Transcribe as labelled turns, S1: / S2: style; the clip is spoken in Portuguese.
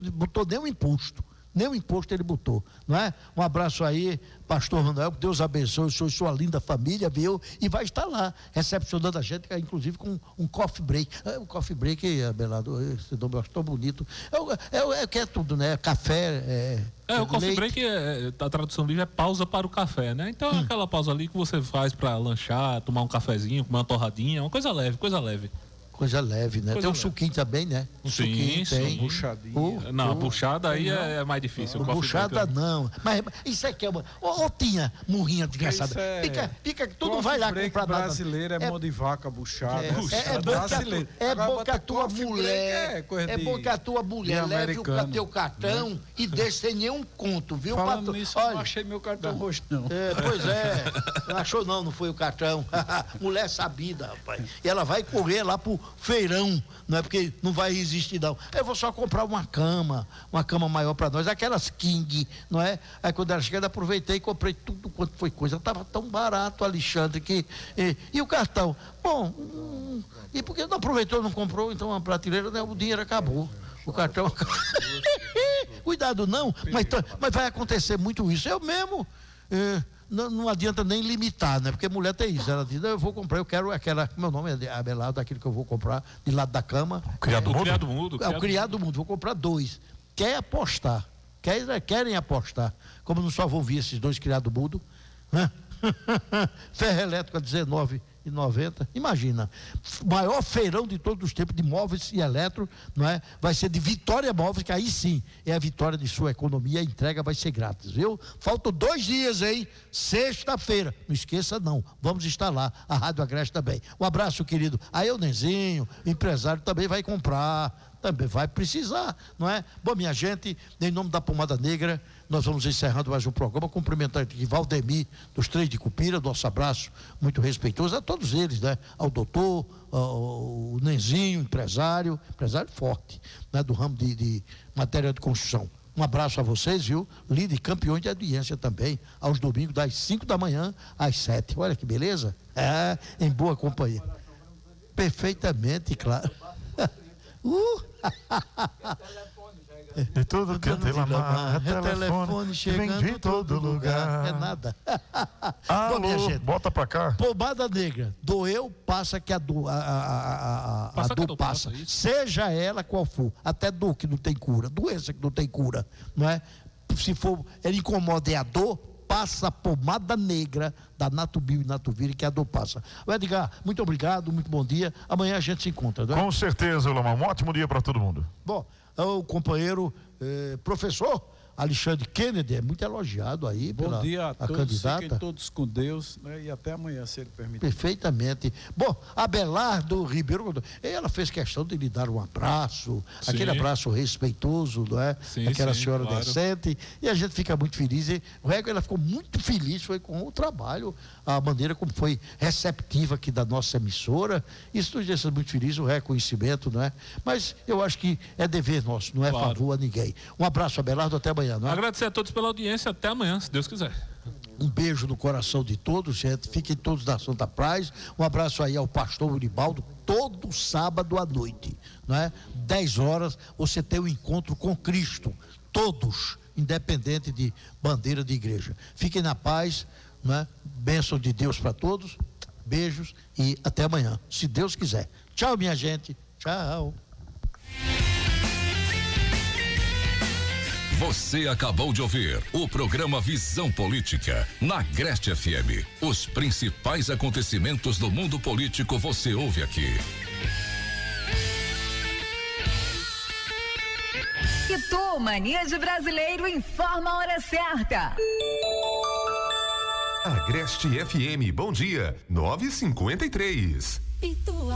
S1: botou nem um imposto. Nem o imposto ele botou, não é? Um abraço aí, pastor Manuel, que Deus abençoe o senhor e sua linda família, viu? E vai estar lá, recepcionando a gente, inclusive com um coffee break. O coffee break, Abelardo, esse nome eu acho tão bonito. Que é tudo, né? Café,
S2: o coffee break, a tradução livre é pausa para o café, né? Então é aquela pausa ali que você faz para lanchar, tomar um cafezinho, comer uma torradinha, uma coisa leve, coisa leve.
S1: Coisa leve, né? Tem um suquinho também, né?
S2: Sim,
S1: tem.
S2: Buchadinha. Não, buchada aí é mais difícil.
S1: Buchada não. Mas isso aqui é uma... tinha murrinha desgraçada. Fica que tu não vai lá comprar nada.
S3: Brasileiro é mão de vaca buchada.
S1: É bom que a tua mulher... É bom que a tua mulher leve o teu cartão e deixe sem nenhum conto, viu?
S3: Falando nisso, eu não achei meu cartão roxo, não.
S1: Pois é. Não achou não foi o cartão. Mulher sabida, rapaz. E ela vai correr lá pro feirão, não é porque não vai resistir não. Eu vou só comprar uma cama maior para nós, aquelas king, não é? Aí quando ela chegou, aproveitei e comprei tudo quanto foi coisa, tava tão barato, Alexandre, que e o cartão, bom, e por que não aproveitou, não comprou, então a prateleira, né, o dinheiro acabou, o cartão cuidado não, mas vai acontecer muito isso, eu mesmo não adianta nem limitar, né? Porque mulher tem isso. Ela diz, eu vou comprar, eu quero aquela, meu nome é Abelardo, aquele que eu vou comprar de lado da cama.
S2: O criado mudo.
S1: O criado mudo, vou comprar 2. Quer apostar? Querem apostar? Como não só vão vir esses 2 criados mudo, né? Ferro elétrico a R$19,90. Imagina, maior feirão de todos os tempos de móveis e eletro, não é? Vai ser de Vitória Móveis, que aí sim é a vitória de sua economia, a entrega vai ser grátis, viu? Faltam 2 dias, hein? Sexta-feira, não esqueça não, vamos estar lá, a Rádio Agreste também. Um abraço, querido. Aí o Nenzinho, empresário, também vai comprar, também vai precisar, não é? Bom, minha gente, em nome da Pomada Negra, nós vamos encerrando mais um programa, cumprimentando aqui Valdemir, dos Três de Cupira, nosso abraço muito respeitoso a todos eles, né? Ao doutor, o Nenzinho, empresário forte, né? Do ramo de matéria de construção. Um abraço a vocês, viu? Líder campeões de audiência também, aos domingos das 5 da manhã às 7. Olha que beleza? Em boa companhia. Perfeitamente, claro.
S4: De tudo que é telefone chegando em todo lugar.
S1: É nada.
S4: Alô,
S1: bom, minha gente,
S4: bota pra cá.
S1: Pomada Negra, doeu, passa que a dor passa. Seja ela qual for, até dor que não tem cura, doença que não tem cura, não é? Se for, ele incomoda a dor, passa a Pomada Negra da Natubio e Natuvire, que a dor passa. Edgar, muito obrigado, muito bom dia. Amanhã a gente se encontra, não é?
S4: Com certeza, Lomar. Um ótimo dia para todo mundo.
S1: Bom, o companheiro professor Alexandre Kennedy é muito elogiado aí
S3: pela
S1: dia a todos, candidata.
S3: Fiquem todos com Deus, né? E até amanhã, se ele permitir.
S1: Perfeitamente. Bom, Abelardo Ribeiro, ela fez questão de lhe dar um abraço, aquele abraço respeitoso, não é? Aquela senhora decente, e a gente fica muito feliz. E o Rego, ela ficou muito feliz, foi com o trabalho, a maneira como foi receptiva aqui da nossa emissora. Isso nos deixa muito feliz, o reconhecimento, não é? Mas eu acho que é dever nosso, não é favor a ninguém. Um abraço, Abelardo, até amanhã. Não é?
S2: Agradecer a todos pela audiência, até amanhã, se Deus quiser.
S1: Um beijo no coração de todos, gente. Fiquem todos na Santa Paz. Um abraço aí ao pastor Uribaldo, todo sábado à noite, não é? 10 horas, você tem um encontro com Cristo, todos, independente de bandeira de igreja. Fiquem na paz, não é? Bênção de Deus para todos, beijos e até amanhã, se Deus quiser. Tchau, minha gente. Tchau.
S5: Você acabou de ouvir o programa Visão Política na Agreste FM. Os principais acontecimentos do mundo político você ouve aqui.
S6: Pitu Mania de Brasileiro informa a hora certa.
S7: Agreste FM, bom dia, 9h53.